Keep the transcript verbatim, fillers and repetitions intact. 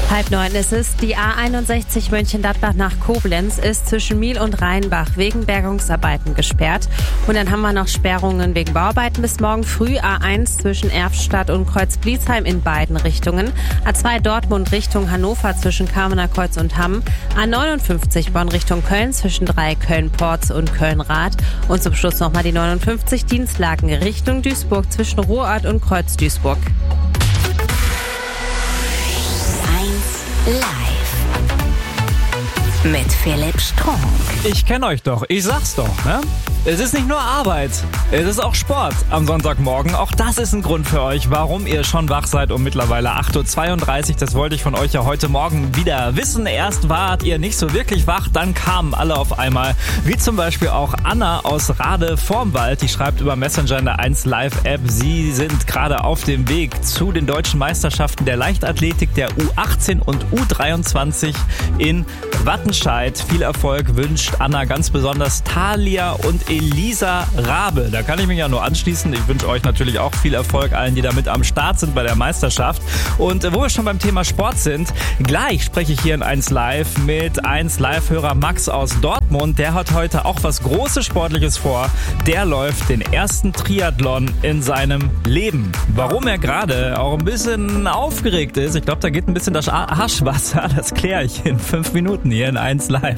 Halb neun ist es. Die A einundsechzig Mönchengladbach nach Koblenz ist zwischen Miel und Rheinbach wegen Bergungsarbeiten gesperrt. Und dann haben wir noch Sperrungen wegen Bauarbeiten bis morgen früh. A eins zwischen Erftstadt und Kreuz-Bliesheim in beiden Richtungen. A zwei Dortmund Richtung Hannover zwischen Kamener Kreuz und Hamm. A neunundfünfzig Bonn Richtung Köln zwischen drei Köln-Porz und Köln-Rath. Und zum Schluss nochmal die neunundfünfzig Dienstlaken Richtung Duisburg zwischen Ruhrort und Kreuz-Duisburg. Live mit Philipp Strunk. Ich kenne euch doch, ich sag's doch, ne? Es ist nicht nur Arbeit, es ist auch Sport am Sonntagmorgen. Auch das ist ein Grund für euch, warum ihr schon wach seid um mittlerweile acht Uhr zweiunddreißig. Das wollte ich von euch ja heute Morgen wieder wissen. Erst wart ihr nicht so wirklich wach, dann kamen alle auf einmal. Wie zum Beispiel auch Anna aus Rade vorm Wald. Die schreibt über Messenger in der eins Live App. Sie sind gerade auf dem Weg zu den deutschen Meisterschaften der Leichtathletik der U achtzehn und U dreiundzwanzig in Wattenscheid. Viel Erfolg wünscht Anna ganz besonders Thalia und Elisa Rabe. Da kann ich mich ja nur anschließen. Ich wünsche euch natürlich auch viel Erfolg, allen, die da mit am Start sind bei der Meisterschaft. Und wo wir schon beim Thema Sport sind, gleich spreche ich hier in eins Live mit eins Live-Hörer Max aus Dortmund. Der hat heute auch was Großes Sportliches vor. Der läuft den ersten Triathlon in seinem Leben. Warum er gerade auch ein bisschen aufgeregt ist, ich glaube, da geht ein bisschen das Arschwasser. Das kläre ich in fünf Minuten hier in eins Live.